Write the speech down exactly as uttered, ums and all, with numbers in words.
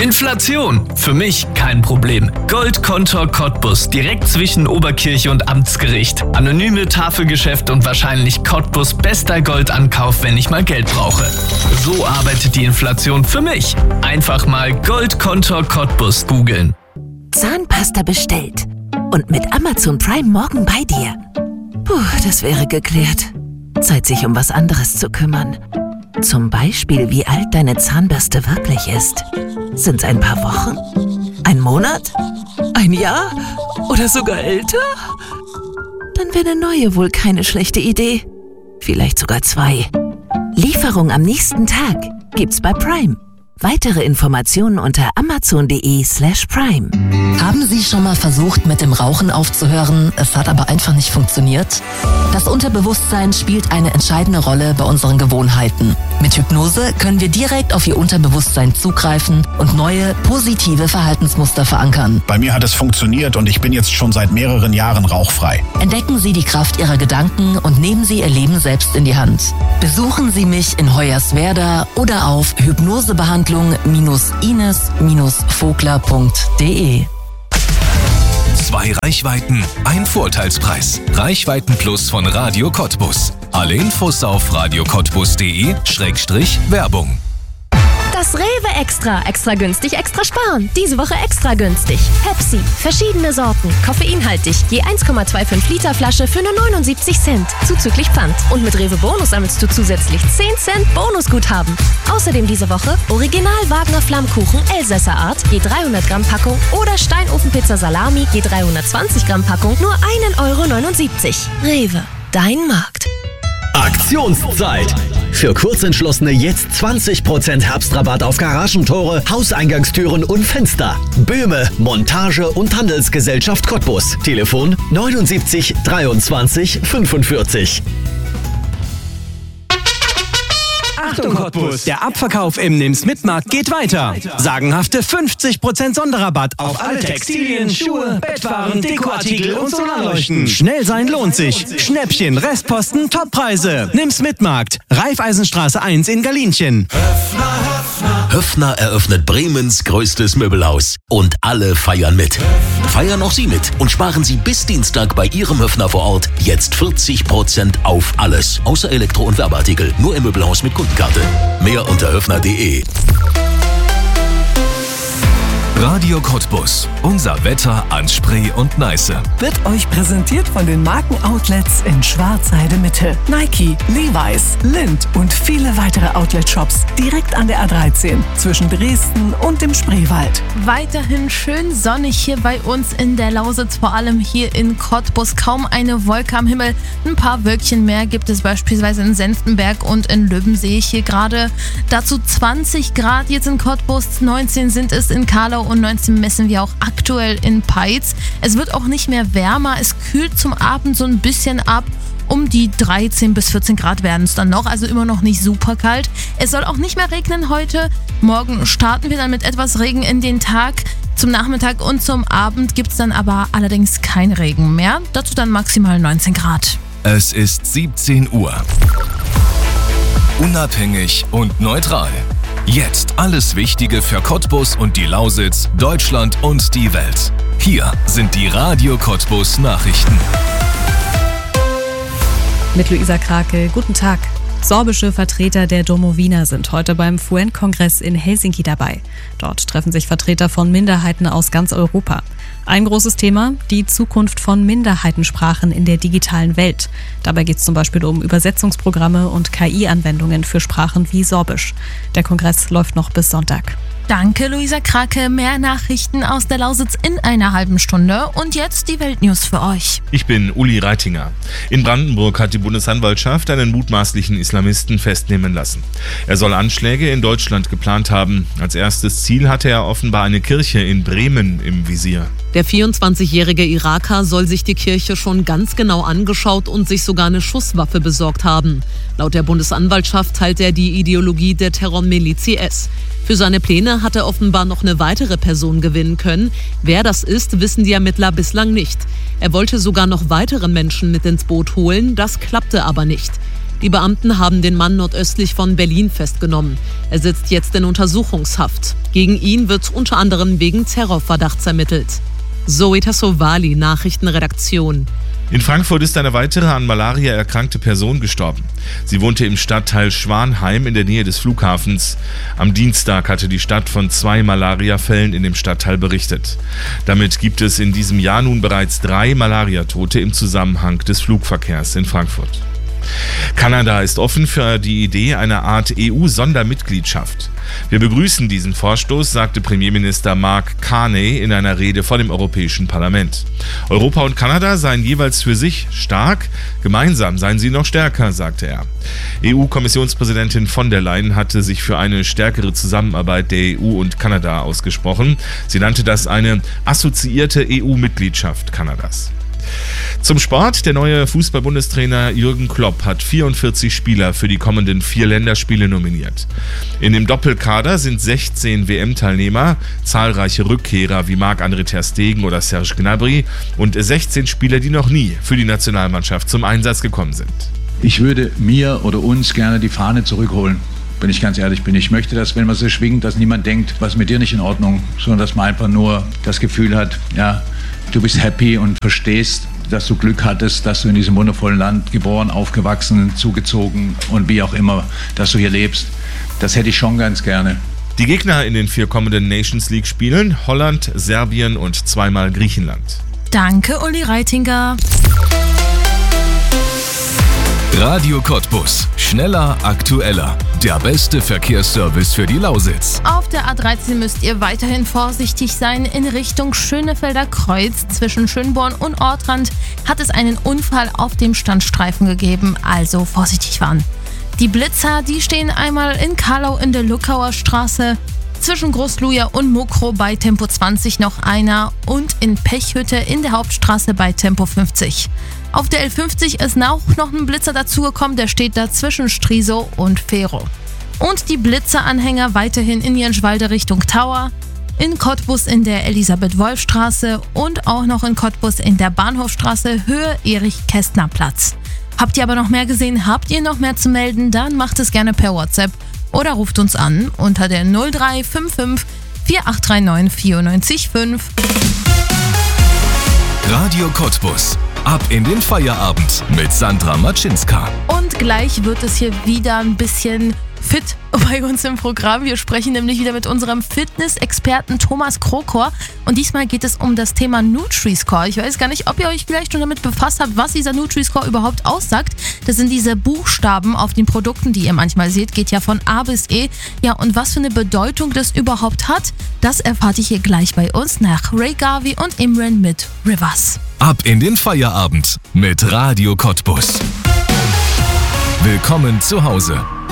Inflation, für mich kein Problem. Goldkontor Cottbus, direkt zwischen Oberkirche und Amtsgericht. Anonyme Tafelgeschäft und wahrscheinlich Cottbus bester Goldankauf, wenn ich mal Geld brauche. So arbeitet die Inflation für mich. Einfach mal Goldkontor Cottbus googeln. Zahnpasta bestellt. Und mit Amazon Prime morgen bei dir. Puh, das wäre geklärt. Zeit, sich um was anderes zu kümmern. Zum Beispiel, wie alt deine Zahnbürste wirklich ist. Sind's ein paar Wochen? Ein Monat? Ein Jahr? Oder sogar älter? Dann wäre eine neue wohl keine schlechte Idee. Vielleicht sogar zwei. Lieferung am nächsten Tag gibt's bei Prime. Weitere Informationen unter amazon.de slash prime. Haben Sie schon mal versucht, mit dem Rauchen aufzuhören, es hat aber einfach nicht funktioniert? Das Unterbewusstsein spielt eine entscheidende Rolle bei unseren Gewohnheiten. Mit Hypnose können wir direkt auf Ihr Unterbewusstsein zugreifen und neue, positive Verhaltensmuster verankern. Bei mir hat es funktioniert und ich bin jetzt schon seit mehreren Jahren rauchfrei. Entdecken Sie die Kraft Ihrer Gedanken und nehmen Sie Ihr Leben selbst in die Hand. Besuchen Sie mich in Hoyerswerda oder auf hypnosebehandlung ines vogler punkt de. Zwei Reichweiten, ein Vorteilspreis. Reichweiten Plus von Radio Cottbus. Alle Infos auf radio cottbus punkt de Schrägstrich Werbung. Das Rewe Extra. Extra günstig, extra sparen. Diese Woche extra günstig. Pepsi. Verschiedene Sorten. Koffeinhaltig. Je eins Komma fünfundzwanzig Liter Flasche für nur neunundsiebzig Cent. Zuzüglich Pfand. Und mit Rewe Bonus sammelst du zusätzlich zehn Cent Bonusguthaben. Außerdem diese Woche Original Wagner Flammkuchen Elsässer Art. Je dreihundert Gramm Packung. Oder Steinofenpizza Salami. Je dreihundertzwanzig Gramm Packung. Nur ein Euro neunundsiebzig. Rewe. Dein Markt. Aktionszeit! Für Kurzentschlossene jetzt zwanzig Prozent Herbstrabatt auf Garagentore, Hauseingangstüren und Fenster. Böhme, Montage und Handelsgesellschaft Cottbus. Telefon neunundsiebzig dreiundzwanzig fünfundvierzig. Achtung Cottbus, der Abverkauf im Nimm's-Mit-Markt geht weiter. Sagenhafte fünfzig Prozent Sonderrabatt auf alle Textilien, Schuhe, Bettwaren, Dekoartikel und Solarleuchten. Schnell sein lohnt sich. Schnäppchen, Restposten, Toppreise. Nimm's-Mit-Markt, Raiffeisenstraße eins in Galinchen. Höffner, Höffner. Höffner eröffnet Bremens größtes Möbelhaus. Und alle feiern mit. Feiern auch Sie mit und sparen Sie bis Dienstag bei Ihrem Höffner vor Ort jetzt vierzig Prozent auf alles. Außer Elektro- und Werbeartikel. Nur im Möbelhaus mit Kundenkarte. Mehr unter höffner punkt de. Radio Cottbus. Unser Wetter an Spree und Neiße. Wird euch präsentiert von den Markenoutlets in Schwarzheide Mitte. Nike, Levi's, Lindt und viele weitere Outlet-Shops direkt an der A dreizehn zwischen Dresden und dem Spreewald. Weiterhin schön sonnig hier bei uns in der Lausitz, vor allem hier in Cottbus. Kaum eine Wolke am Himmel. Ein paar Wölkchen mehr gibt es beispielsweise in Senftenberg und in Lübben sehe ich hier gerade. Dazu zwanzig Grad jetzt in Cottbus, neunzehn sind es in Karlau und neunzehn messen wir auch aktuell in Peitz. Es wird auch nicht mehr wärmer, es kühlt zum Abend so ein bisschen ab. Um die dreizehn bis vierzehn Grad werden es dann noch, also immer noch nicht super kalt. Es soll auch nicht mehr regnen heute. Morgen starten wir dann mit etwas Regen in den Tag. Zum Nachmittag und zum Abend gibt es dann aber allerdings kein Regen mehr. Dazu dann maximal neunzehn Grad. Es ist siebzehn Uhr. Unabhängig und neutral. Jetzt alles Wichtige für Cottbus und die Lausitz, Deutschland und die Welt. Hier sind die Radio Cottbus Nachrichten. Mit Luisa Krake, guten Tag. Sorbische Vertreter der Domowina sind heute beim F U N-Kongress in Helsinki dabei. Dort treffen sich Vertreter von Minderheiten aus ganz Europa. Ein großes Thema, die Zukunft von Minderheitensprachen in der digitalen Welt. Dabei geht es zum Beispiel um Übersetzungsprogramme und K I-Anwendungen für Sprachen wie Sorbisch. Der Kongress läuft noch bis Sonntag. Danke, Luisa Krake. Mehr Nachrichten aus der Lausitz in einer halben Stunde. Und jetzt die Weltnews für euch. Ich bin Uli Reitinger. In Brandenburg hat die Bundesanwaltschaft einen mutmaßlichen Islamisten festnehmen lassen. Er soll Anschläge in Deutschland geplant haben. Als erstes Ziel hatte er offenbar eine Kirche in Bremen im Visier. Der vierundzwanzigjährige Iraker soll sich die Kirche schon ganz genau angeschaut und sich sogar eine Schusswaffe besorgt haben. Laut der Bundesanwaltschaft teilt er die Ideologie der Terrormiliz I S. Für seine Pläne hat er offenbar noch eine weitere Person gewinnen können. Wer das ist, wissen die Ermittler bislang nicht. Er wollte sogar noch weitere Menschen mit ins Boot holen, das klappte aber nicht. Die Beamten haben den Mann nordöstlich von Berlin festgenommen. Er sitzt jetzt in Untersuchungshaft. Gegen ihn wird unter anderem wegen Terrorverdachts ermittelt. Zoe Tassovali, Nachrichtenredaktion. In Frankfurt ist eine weitere an Malaria erkrankte Person gestorben. Sie wohnte im Stadtteil Schwanheim in der Nähe des Flughafens. Am Dienstag hatte die Stadt von zwei Malariafällen in dem Stadtteil berichtet. Damit gibt es in diesem Jahr nun bereits drei Malariatote im Zusammenhang des Flugverkehrs in Frankfurt. Kanada ist offen für die Idee einer Art E U-Sondermitgliedschaft. Wir begrüßen diesen Vorstoß, sagte Premierminister Mark Carney in einer Rede vor dem Europäischen Parlament. Europa und Kanada seien jeweils für sich stark, gemeinsam seien sie noch stärker, sagte er. E U-Kommissionspräsidentin von der Leyen hatte sich für eine stärkere Zusammenarbeit der E U und Kanada ausgesprochen. Sie nannte das eine assoziierte E U-Mitgliedschaft Kanadas. Zum Sport. Der neue Fußball-Bundestrainer Jürgen Klopp hat vierundvierzig Spieler für die kommenden vier Länderspiele nominiert. In dem Doppelkader sind sechzehn W M-Teilnehmer, zahlreiche Rückkehrer wie Marc-André ter Stegen oder Serge Gnabry und sechzehn Spieler, die noch nie für die Nationalmannschaft zum Einsatz gekommen sind. Ich würde mir oder uns gerne die Fahne zurückholen, wenn ich ganz ehrlich bin. Ich möchte, dass, wenn man sie schwingt, dass niemand denkt, was mit dir nicht in Ordnung, sondern dass man einfach nur das Gefühl hat, ja, du bist happy und verstehst, dass du Glück hattest, dass du in diesem wundervollen Land geboren, aufgewachsen, zugezogen und wie auch immer, dass du hier lebst. Das hätte ich schon ganz gerne. Die Gegner in den vier kommenden Nations League Spielen: Holland, Serbien und zweimal Griechenland. Danke, Uli Reitinger. Radio Cottbus. Schneller, aktueller. Der beste Verkehrsservice für die Lausitz. Auf der A dreizehn müsst ihr weiterhin vorsichtig sein. In Richtung Schönefelder Kreuz zwischen Schönborn und Ortrand hat es einen Unfall auf dem Standstreifen gegeben, also vorsichtig fahren. Die Blitzer, die stehen einmal in Karlau in der Luckauer Straße, zwischen Großluja und Mokro bei Tempo zwanzig noch einer und in Pechhütte in der Hauptstraße bei Tempo fünfzig. Auf der L fünfzig ist auch noch ein Blitzer dazugekommen, der steht da zwischen Strisow und Fero. Und die Blitzeranhänger weiterhin in Jenschwalde Richtung Tower, in Cottbus in der Elisabeth-Wolf-Straße und auch noch in Cottbus in der Bahnhofstraße Höhe Erich-Kästner-Platz. Habt ihr aber noch mehr gesehen, habt ihr noch mehr zu melden, dann macht es gerne per WhatsApp oder ruft uns an unter der null drei fünf fünf vier acht drei neun vier neun fünf. Radio Cottbus. Ab in den Feierabend mit Sandra Matschinska. Und gleich wird es hier wieder ein bisschen fit bei uns im Programm. Wir sprechen nämlich wieder mit unserem Fitness-Experten Thomas Krokor. Und diesmal geht es um das Thema Nutri-Score. Ich weiß gar nicht, ob ihr euch vielleicht schon damit befasst habt, was dieser Nutri-Score überhaupt aussagt. Das sind diese Buchstaben auf den Produkten, die ihr manchmal seht. Geht ja von A bis E. Ja, und was für eine Bedeutung das überhaupt hat, das erfahrt ihr hier gleich bei uns nach Ray Garvey und Imran mit Rivers. Ab in den Feierabend mit Radio Cottbus. Willkommen zu Hause.